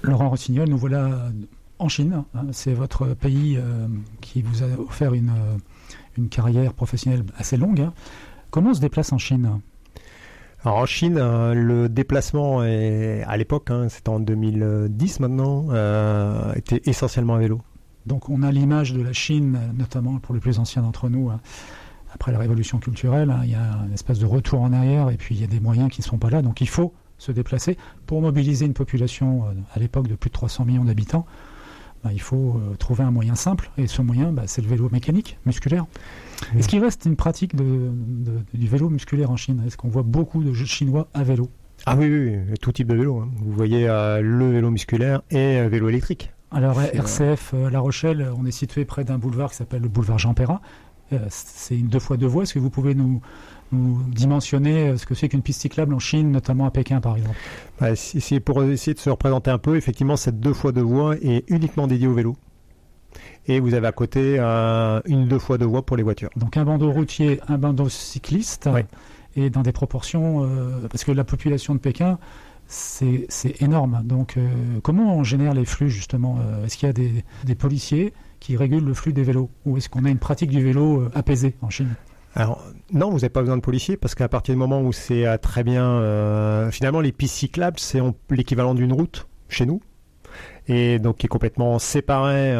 Laurent Rossignol, nous voilà en Chine. C'est votre pays qui vous a offert une carrière professionnelle assez longue. Comment on se déplace en Chine ? Alors en Chine, le déplacement à l'époque, c'était en 2010 maintenant, était essentiellement à vélo. Donc on a l'image de la Chine, notamment pour les plus anciens d'entre nous, après la révolution culturelle, il y a une espèce de retour en arrière et puis il y a des moyens qui ne sont pas là. Donc il faut se déplacer pour mobiliser une population à l'époque de plus de 300 millions d'habitants. Il faut trouver un moyen simple et ce moyen, c'est le vélo mécanique, musculaire. Oui. Est-ce qu'il reste une pratique du vélo musculaire en Chine ? Est-ce qu'on voit beaucoup de Chinois à vélo ? Ah oui, tout type de vélo. Vous voyez le vélo musculaire et vélo électrique. Alors RCF La Rochelle, on est situé près d'un boulevard qui s'appelle le boulevard Jean Perrin. C'est une 2x2 voies. Est-ce que vous pouvez nous dimensionner ce que c'est qu'une piste cyclable en Chine, notamment à Pékin par exemple ? C'est pour essayer de se représenter un peu, effectivement, cette 2x2 voies est uniquement dédiée au vélo. Et vous avez à côté une 2x2 voies pour les voitures. Donc un bandeau routier, un bandeau cycliste, oui. Et dans des proportions, parce que la population de Pékin, c'est énorme. Donc comment on génère les flux justement ? Est-ce qu'il y a des policiers qui régulent le flux des vélos ? Ou est-ce qu'on a une pratique du vélo apaisée en Chine ? Alors non, vous n'avez pas besoin de policiers parce qu'à partir du moment où c'est très bien... finalement, les pistes cyclables, c'est l'équivalent d'une route chez nous. Et donc qui est complètement séparé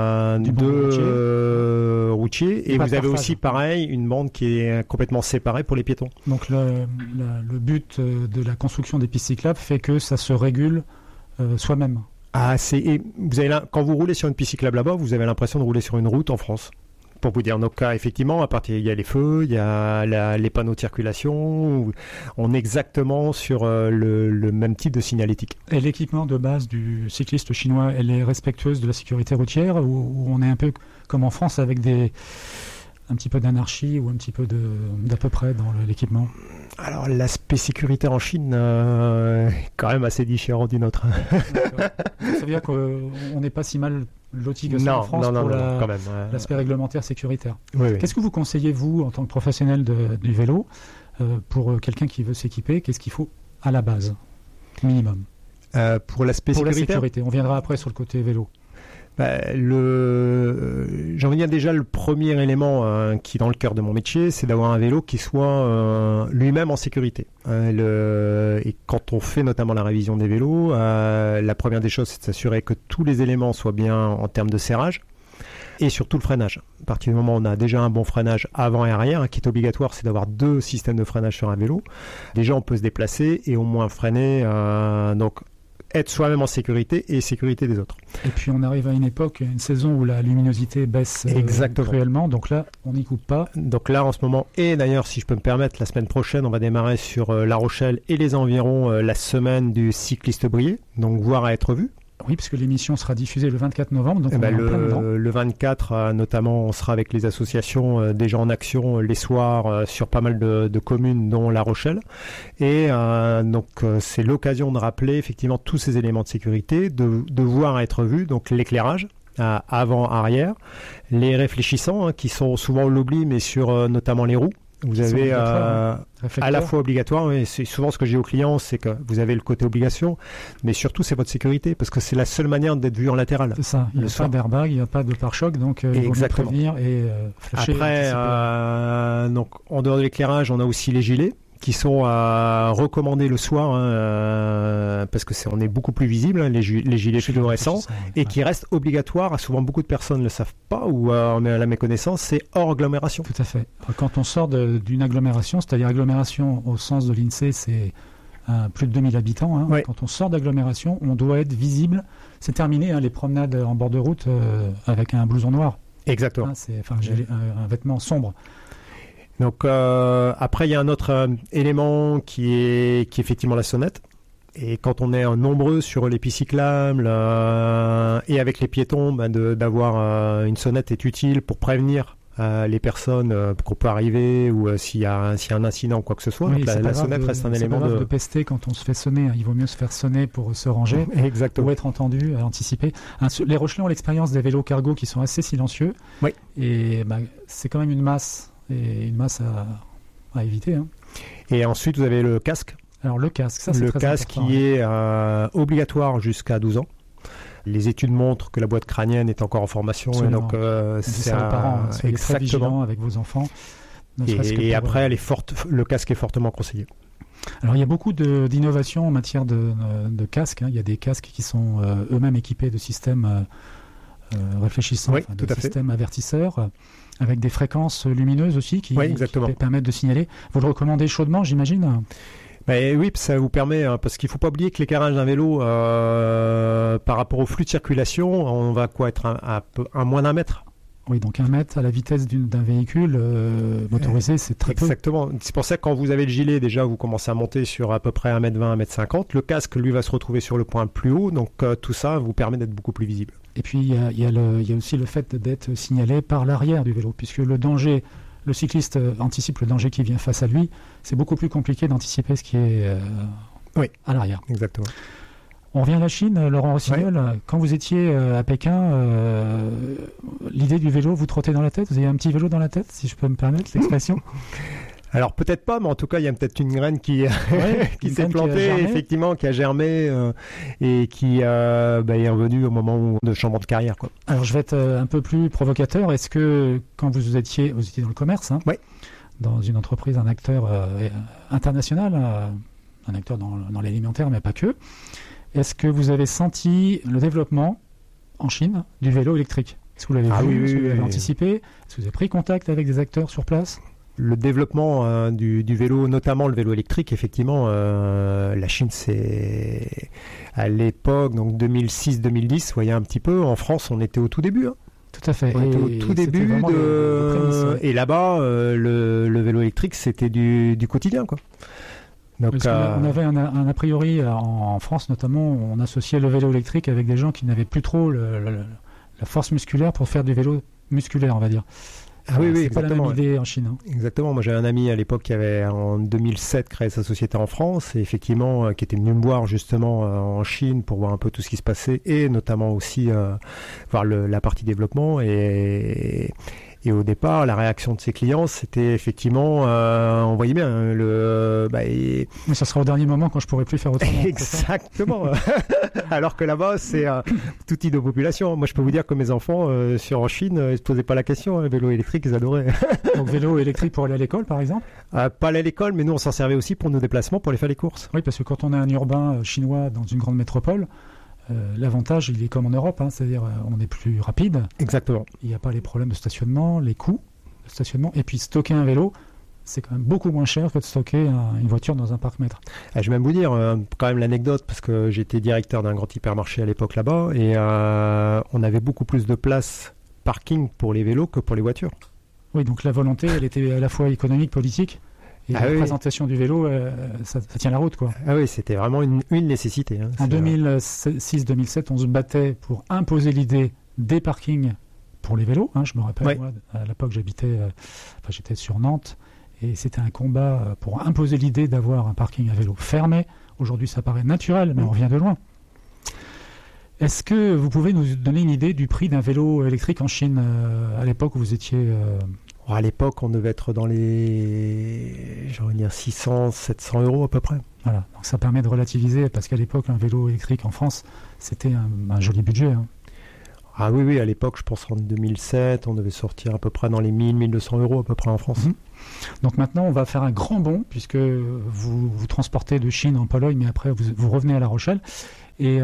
de routiers. Et vous avez aussi pareil une bande qui est complètement séparée pour les piétons. Donc le but de la construction des pistes cyclables fait que ça se régule soi-même. Quand vous roulez sur une piste cyclable là-bas, vous avez l'impression de rouler sur une route en France. Pour vous dire, donc effectivement, à partir il y a les feux, il y a les panneaux de circulation, on est exactement sur le même type de signalétique. Et l'équipement de base du cycliste chinois, elle est respectueuse de la sécurité routière ou on est un peu comme en France avec un petit peu d'anarchie ou un petit peu d'à peu près dans l'équipement ? Alors l'aspect sécuritaire en Chine est quand même assez différent du nôtre. Ça veut dire qu'on n'est pas si mal loti que ça en France pour l'aspect réglementaire sécuritaire. Oui. Qu'est-ce que vous conseillez, vous, en tant que professionnel du vélo, pour quelqu'un qui veut s'équiper ? Qu'est-ce qu'il faut à la base, minimum ? Pour l'aspect sécuritaire ? Pour la sécurité. On viendra après sur le côté vélo. J'ai envie de dire déjà le premier élément qui est dans le cœur de mon métier, c'est d'avoir un vélo qui soit lui-même en sécurité. Et quand on fait notamment la révision des vélos, la première des choses, c'est de s'assurer que tous les éléments soient bien en termes de serrage et surtout le freinage. À partir du moment où on a déjà un bon freinage avant et arrière, qui est obligatoire, c'est d'avoir 2 systèmes de freinage sur un vélo. Déjà, on peut se déplacer et au moins freiner. Donc être soi-même en sécurité et sécurité des autres. Et puis on arrive à une époque, une saison où la luminosité baisse cruellement, donc là on n'y coupe pas. Donc là en ce moment, et d'ailleurs si je peux me permettre, la semaine prochaine on va démarrer sur La Rochelle et les environs la semaine du cycliste brillé, donc voir à être vu. Oui, parce que l'émission sera diffusée le 24 novembre, donc on est en plein dedans. Le 24, notamment, on sera avec les associations déjà en action les soirs sur pas mal de communes, dont La Rochelle. Et donc, c'est l'occasion de rappeler effectivement tous ces éléments de sécurité, de voir à être vu, donc l'éclairage. Avant, arrière, les réfléchissants qui sont souvent l'oubli, mais sur notamment les roues. Vous avez à la fois obligatoire, et c'est souvent ce que j'ai aux clients, c'est que vous avez le côté obligation, mais surtout c'est votre sécurité, parce que c'est la seule manière d'être vu en latéral. C'est ça, il n'y a pas d'airbag, il n'y a pas de pare-choc, donc il faut prévenir et flasher. Après, donc, en dehors de l'éclairage, on a aussi les gilets, qui sont recommandés le soir, parce que on est beaucoup plus visible, les gilets fluorescents, et qui restent obligatoires. Souvent, beaucoup de personnes ne le savent pas, ou on est à la méconnaissance, c'est hors agglomération. Tout à fait. Quand on sort d'une agglomération, c'est-à-dire agglomération au sens de l'INSEE, c'est plus de 2000 habitants. Oui. Quand on sort d'agglomération, on doit être visible. C'est terminé, les promenades en bord de route avec un blouson noir. Exactement. J'ai un vêtement sombre. Donc après il y a un autre élément qui est effectivement la sonnette, et quand on est nombreux sur les pistes cyclables et avec les piétons, d'avoir une sonnette est utile pour prévenir les personnes qu'on peut arriver, ou s'il y a un incident ou quoi que ce soit. Oui, donc la sonnette reste un élément de pester quand on se fait sonner. Il vaut mieux se faire sonner pour se ranger. Exactement. Ou être entendu, anticiper. Les Rochelais ont l'expérience des vélos cargo qui sont assez silencieux. Oui. Et c'est quand même une masse. Et une masse à éviter. Et ensuite, vous avez le casque. Alors le casque, ça c'est le très casque important. qui est obligatoire jusqu'à 12 ans. Les études montrent que la boîte crânienne est encore en formation. Absolument. Et donc, c'est aux parents, soyez très vigilants avec vos enfants. Et après, le casque est fortement conseillé. Alors, il y a beaucoup d'innovations en matière de casques. Il y a des casques qui sont eux-mêmes équipés de systèmes réfléchissants, de systèmes avertisseurs, avec des fréquences lumineuses aussi qui permettent de signaler. Vous le recommandez chaudement, j'imagine ? Oui, ça vous permet, parce qu'il ne faut pas oublier que l'éclairage d'un vélo, par rapport au flux de circulation, on va être à moins d'1 mètre. Oui, donc 1 mètre à la vitesse d'un véhicule motorisé, c'est très peu. Exactement. C'est pour ça que quand vous avez le gilet, déjà, vous commencez à monter sur à peu près 1m20, 1m50. Le casque, lui, va se retrouver sur le point plus haut. Donc, tout ça vous permet d'être beaucoup plus visible. Et puis, il y a aussi le fait d'être signalé par l'arrière du vélo, puisque le cycliste anticipe le danger qui vient face à lui. C'est beaucoup plus compliqué d'anticiper ce qui est à l'arrière. Exactement. On revient à la Chine, Laurent Rossignol. Oui. Quand vous étiez à Pékin, l'idée du vélo vous trottait dans la tête ? Vous avez un petit vélo dans la tête, si je peux me permettre l'expression ? Alors peut-être pas, mais en tout cas il y a peut-être une graine qui s'est plantée, effectivement, qui a germé et qui est revenue au moment où de changement de carrière, quoi. Alors je vais être un peu plus provocateur. Est-ce que quand vous étiez dans le commerce, dans une entreprise, un acteur international, un acteur dans l'alimentaire, mais pas que, est-ce que vous avez senti le développement en Chine du vélo électrique ? Est-ce que vous l'avez vu ? Est-ce que vous l'avez anticipé ? Est-ce que vous avez pris contact avec des acteurs sur place ? Le développement du vélo, notamment le vélo électrique, effectivement, la Chine, c'est à l'époque, donc 2006-2010, vous voyez un petit peu, en France, on était au tout début. Tout à fait. On était au tout début et là-bas, le vélo électrique, c'était du quotidien, quoi. Donc, on avait un a priori en France notamment, on associait le vélo électrique avec des gens qui n'avaient plus trop la force musculaire pour faire du vélo musculaire, on va dire. C'est pas la même idée en Chine. Exactement. Moi, j'ai un ami à l'époque qui avait en 2007 créé sa société en France et effectivement qui était venu me voir justement en Chine pour voir un peu tout ce qui se passait et notamment aussi voir la partie développement et au départ, la réaction de ses clients, c'était effectivement, on voyait bien Mais ça sera au dernier moment quand je pourrai plus faire autrement. Exactement. Alors que là-bas, c'est tout type de population. Moi, je peux vous dire que mes enfants en Chine, ils se posaient pas la question. Le vélo électrique, ils adoraient. Donc vélo électrique pour aller à l'école, par exemple ? Pas aller à l'école, mais nous, on s'en servait aussi pour nos déplacements, pour aller faire les courses. Oui, parce que quand on est un urbain chinois dans une grande métropole, l'avantage, il est comme en Europe, c'est-à-dire on est plus rapide. Exactement. Il n'y a pas les problèmes de stationnement, les coûts de stationnement. Et puis stocker un vélo, c'est quand même beaucoup moins cher que de stocker une voiture dans un parc-mètre. Je vais même vous dire quand même l'anecdote, parce que j'étais directeur d'un grand hypermarché à l'époque là-bas, et on avait beaucoup plus de place parking pour les vélos que pour les voitures. Oui, donc la volonté, elle était à la fois économique, politique. Et la présentation du vélo, ça tient la route, quoi. Ah oui, c'était vraiment une nécessité. En 2006-2007, on se battait pour imposer l'idée des parkings pour les vélos. Je me rappelle, moi, à l'époque, j'étais sur Nantes, et c'était un combat pour imposer l'idée d'avoir un parking à vélo fermé. Aujourd'hui, ça paraît naturel, mais on revient de loin. Est-ce que vous pouvez nous donner une idée du prix d'un vélo électrique en Chine à l'époque où vous étiez... À l'époque, on devait être dans les 600, 700 euros à peu près. Voilà, donc ça permet de relativiser, parce qu'à l'époque, un vélo électrique en France, c'était un joli budget. Ah oui, à l'époque, je pense en 2007, on devait sortir à peu près dans les 1000, 1200 euros à peu près en France. Donc maintenant, on va faire un grand bond, puisque vous transportez de Chine en Pologne, mais après, vous revenez à La Rochelle. Et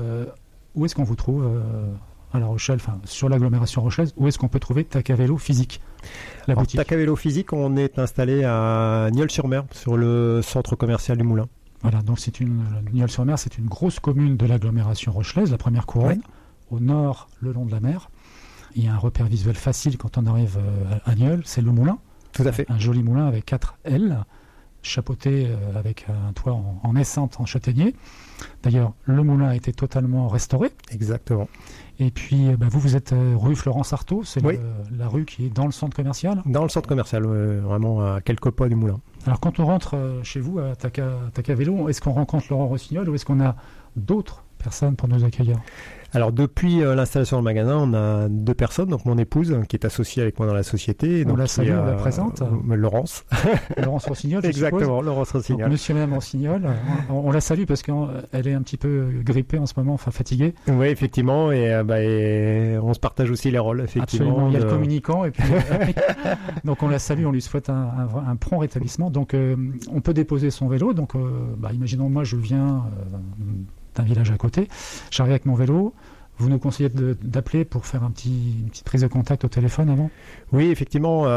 où est-ce qu'on vous trouve à La Rochelle, sur l'agglomération rochelaise, où est-ce qu'on peut trouver Taka Vélo physique, la boutique? Taka Vélo physique, on est installé à Nieul-sur-Mer, sur le centre commercial du Moulin. Voilà, donc Nieul-sur-Mer, c'est une grosse commune de l'agglomération rochelaise, la première couronne, au nord, le long de la mer. Il y a un repère visuel facile quand on arrive à Nieul, c'est le moulin. Tout à fait. Un joli moulin avec 4 ailes, chapeauté avec un toit en essente en châtaignier. D'ailleurs, le moulin a été totalement restauré. Exactement. Et puis, vous êtes rue Florence Artaud, c'est la rue qui est dans le centre commercial. Dans le centre commercial, vraiment à quelques pas du moulin. Alors, quand on rentre chez vous à Taka Vélo, est-ce qu'on rencontre Laurent Rossignol ou est-ce qu'on a d'autres personnes pour nous accueillir? Alors depuis l'installation du magasin, on a 2 personnes, donc mon épouse qui est associée avec moi dans la société. On la salue, on la présente. Laurence. Laurence Rossignol, Exactement, Laurence Rossignol. Donc, monsieur et madame Rossignol, on la salue parce qu'elle est un petit peu grippée en ce moment, enfin fatiguée. Oui, effectivement, et on se partage aussi les rôles, effectivement. Absolument, il y a le communicant, et puis donc on la salue, on lui souhaite un prompt rétablissement. Donc on peut déposer son vélo, donc imaginons moi je viens d'un village à côté, j'arrive avec mon vélo, vous nous conseillez d'appeler pour faire une petite prise de contact au téléphone avant? Oui, effectivement, on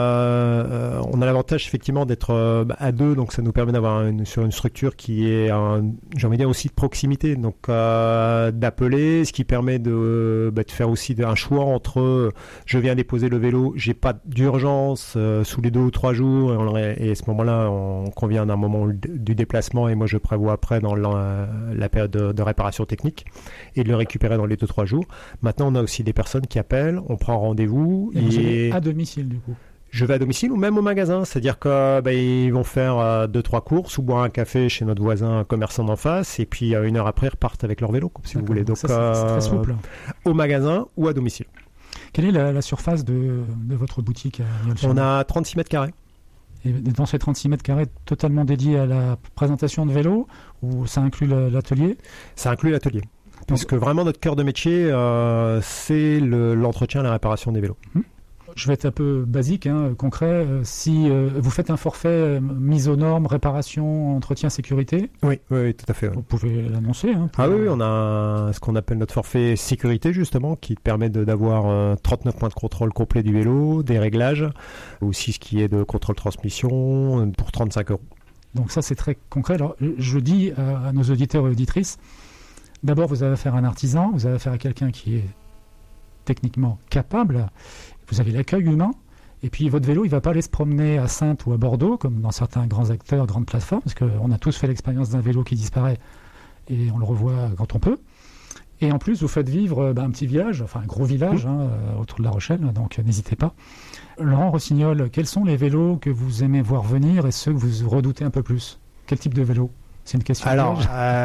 a l'avantage effectivement d'être à 2, donc ça nous permet d'avoir sur une structure qui est, j'ai envie de dire aussi de proximité, donc d'appeler, ce qui permet de faire aussi un choix entre je viens déposer le vélo, j'ai pas d'urgence sous les 2 ou 3 jours, et à ce moment-là, on convient d'un moment du déplacement, et moi je prévois après dans la période de réparation technique et de le récupérer dans les 2-3 jours. Maintenant, on a aussi des personnes qui appellent, on prend rendez-vous. Et vous allez à domicile, du coup? Je vais à domicile ou même au magasin. C'est-à-dire qu'ils vont faire 2-3 courses ou boire un café chez notre voisin commerçant d'en face, et puis 1 heure après, ils repartent avec leur vélo, si vous voulez. Donc, ça, c'est très souple. Au magasin ou à domicile. Quelle est la surface de votre boutique à Nieul-sur-Mer? On a 36 mètres carrés. Et dans ces 36 mètres carrés, totalement dédiés à la présentation de vélo, ou ça inclut l'atelier? Ça inclut l'atelier. Puisque vraiment notre cœur de métier, c'est l'entretien et la réparation des vélos. Je vais être un peu basique, concret. Si vous faites un forfait mise aux normes, réparation, entretien, sécurité. Oui, tout à fait. Oui. Vous pouvez l'annoncer. Oui, on a ce qu'on appelle notre forfait sécurité, justement, qui permet d'avoir 39 points de contrôle complet du vélo, des réglages, aussi ce qui est de contrôle transmission pour 35 €. Donc ça, c'est très concret. Alors, je dis à nos auditeurs et auditrices, d'abord, vous avez affaire à un artisan, vous avez affaire à quelqu'un qui est techniquement capable, vous avez l'accueil humain, et puis votre vélo, il ne va pas aller se promener à Saintes ou à Bordeaux, comme dans certains grands acteurs, grandes plateformes, parce qu'on a tous fait l'expérience d'un vélo qui disparaît, et on le revoit quand on peut. Et en plus, vous faites vivre un petit village, enfin un gros village autour de La Rochelle, donc n'hésitez pas. Laurent Rossignol, quels sont les vélos que vous aimez voir venir et ceux que vous redoutez un peu plus? Quel type de vélo? C'est une question. Alors,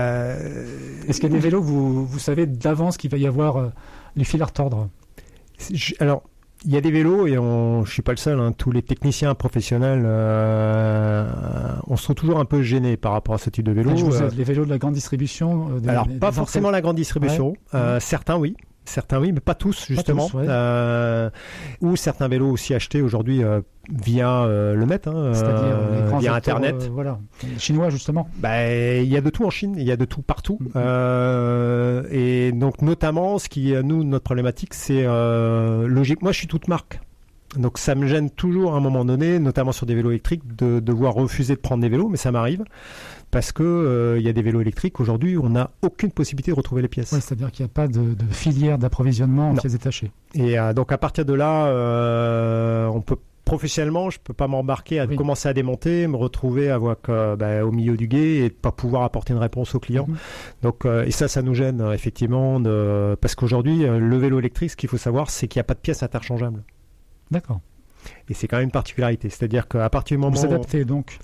est-ce qu'il y a des vélos, vous savez d'avance qu'il va y avoir les fils à retordre? Alors, il y a des vélos, et je ne suis pas le seul, tous les techniciens professionnels, on se trouve toujours un peu gênés par rapport à ce type de vélo. Les vélos de la grande distribution pas forcément la grande distribution, certains oui. Certains oui, mais pas tous justement. Ou certains vélos aussi achetés aujourd'hui via le net, c'est-à-dire les grands via acteurs, Internet. Les Chinois justement. Il y a de tout en Chine, il y a de tout partout. Et donc notamment, ce qui nous notre problématique, c'est logique. Moi, je suis toute marque. Donc ça me gêne toujours à un moment donné, notamment sur des vélos électriques, de devoir refuser de prendre des vélos, mais ça m'arrive. Parce que y a des vélos électriques, aujourd'hui, on n'a aucune possibilité de retrouver les pièces. Oui, c'est-à-dire qu'il n'y a pas de filière d'approvisionnement en pièces détachées. Et donc à partir de là, on peut professionnellement, je ne peux pas m'embarquer à commencer à démonter, me retrouver au milieu du gué et ne pas pouvoir apporter une réponse au client. Donc, et ça nous gêne effectivement, parce qu'aujourd'hui, le vélo électrique, ce qu'il faut savoir, c'est qu'il n'y a pas de pièces interchangeables. D'accord. Et c'est quand même une particularité. C'est-à-dire qu'à partir du moment où... Vous adaptez donc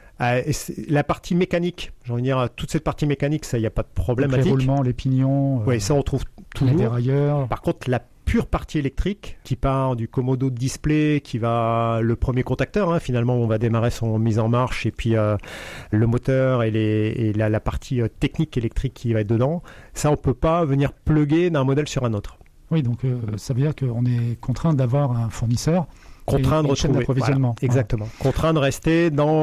la partie mécanique, j'ai envie de dire, toute cette partie mécanique, ça, il n'y a pas de problématique. Les roulements, les pignons. Oui, ça, on trouve toujours. Les dérailleurs. Par contre, la pure partie électrique, qui part du commodo de display, qui va le premier contacteur, finalement, on va démarrer son mise en marche, et puis le moteur et la partie technique électrique qui va être dedans, ça, on ne peut pas venir plugger d'un modèle sur un autre. Oui, donc ça veut dire qu'on est contraint d'avoir un fournisseur. Contraint de retrouver. Voilà, exactement. Contraint de rester dans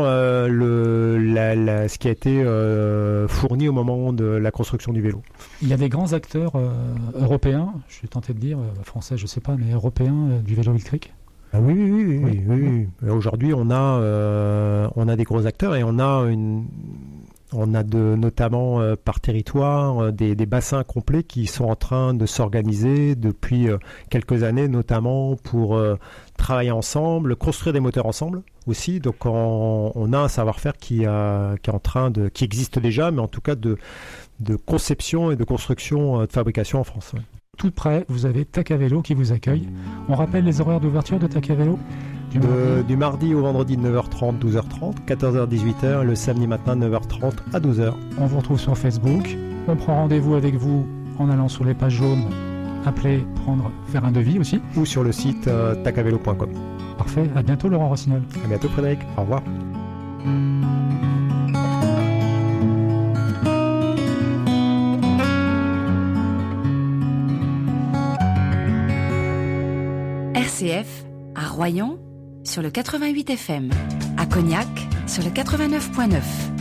ce qui a été fourni au moment de la construction du vélo. Il y a des grands acteurs européens, je suis tenté de dire, français je ne sais pas, mais européens du vélo électrique. Oui. Aujourd'hui, on a des gros acteurs, et on a notamment par territoire des bassins complets qui sont en train de s'organiser depuis quelques années, notamment pour travailler ensemble, construire des moteurs ensemble aussi. Donc on a un savoir-faire qui existe déjà, mais en tout cas de conception et de construction, de fabrication en France. Ouais. Tout près, vous avez TAC à Vélo qui vous accueille. On rappelle les horaires d'ouverture de TAC à Vélo du mardi au vendredi de 9h30, 12h30, 14h, 18h, le samedi matin 9h30 à 12h. On vous retrouve sur Facebook, On prend rendez-vous avec vous en allant sur les pages jaunes, appeler, faire un devis aussi. Ou sur le site tacavelo.com. Parfait, à bientôt Laurent Rossignol. À bientôt Frédéric, au revoir. RCF, à Royan, sur le 88 FM, à Cognac, sur le 89.9.